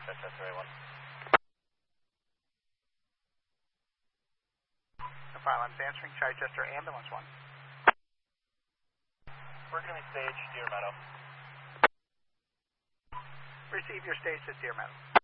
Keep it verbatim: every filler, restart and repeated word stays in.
Chichester A one. No problem, I'm answering Chichester Ambulance one. We're going to be staged Deer Meadow. Receive your stage at Deer Meadow.